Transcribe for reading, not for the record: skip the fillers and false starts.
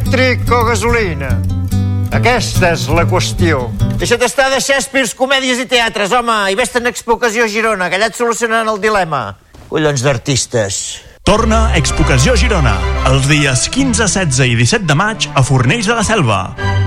elèctric o gasolina? Aquesta és la qüestió. Deixa't estar de Shakespeare, comèdies i teatres, home, i vés-te'n a Expo Ocasió Girona, que allà et solucionaran el dilema. Collons d'artistes. Torna Expo Ocasió Girona, els dies 15, 16 i 17 de maig a Fornells de la Selva.